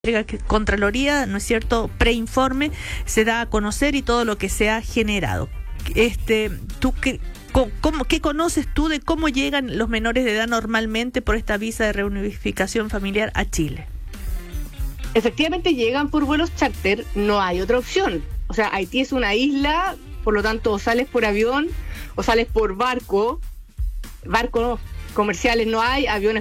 Contraloría, ¿no es cierto?, preinforme, se da a conocer y todo lo que se ha generado. ¿Tú qué conoces tú de cómo llegan los menores de edad normalmente por esta visa de reunificación familiar a Chile? Efectivamente llegan por vuelos charter, no hay otra opción. O sea, Haití es una isla, por lo tanto o sales por avión o sales por barco. Barcos comerciales no hay, aviones